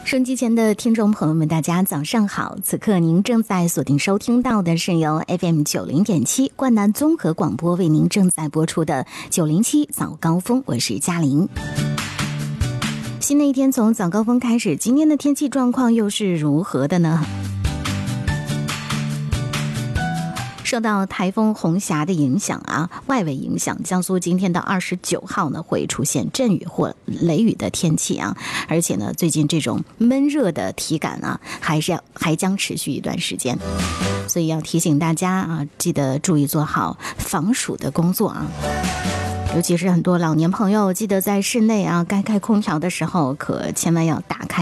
收音机前的听众朋友们，大家早上好！此刻您正在锁定收听到的是由 FM90.7 冠南综合广播为您正在播出的907早高峰，我是嘉玲。新的一天从早高峰开始，今天的天气状况又是如何的呢？受到台风红霞的影响外围影响，江苏今天到29号呢会出现阵雨或雷雨的天气而且呢，最近这种闷热的体感还将持续一段时间，所以要提醒大家记得注意做好防暑的工作尤其是很多老年朋友，记得在室内该开空调的时候，可千万要打开